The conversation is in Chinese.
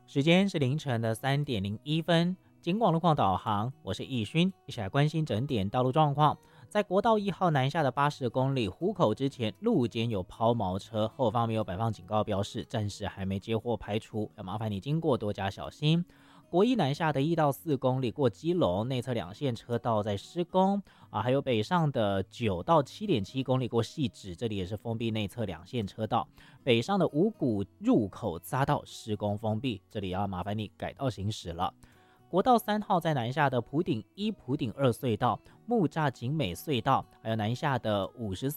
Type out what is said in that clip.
时间是凌晨的3:01，警广路况导航，我是易勋，一起来关心整点道路状况。在国道1号南下的80公里湖口之前，路肩有抛锚车，后方没有摆放警告标示，暂时还没接获排除，要麻烦你经过多加小心。国一南下的1到4公里过基隆，内侧2线车道在施工还有北上的9到7.7公里过汐止，这里也是封闭内侧2线车道。北上的五股入口匝道施工封闭，这里要麻烦你改道行驶了。国道3号在南下的埔顶1、埔顶2隧道、木栅景美隧道，还有南下的54